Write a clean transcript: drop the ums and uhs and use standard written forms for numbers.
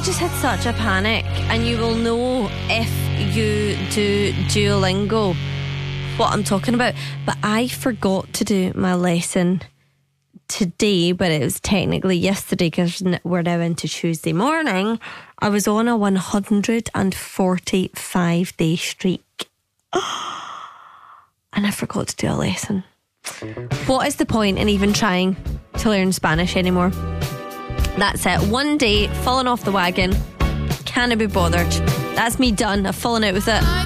just had such a panic, and you will know if you do Duolingo what I'm talking about. But I forgot to do my lesson today, but it was technically yesterday because we're now into Tuesday morning. I was on a 145 day streak and I forgot to do a lesson. What is the point in even trying to learn Spanish anymore? That's it. One day, falling off the wagon. Can't be bothered. That's me done. I've fallen out with it.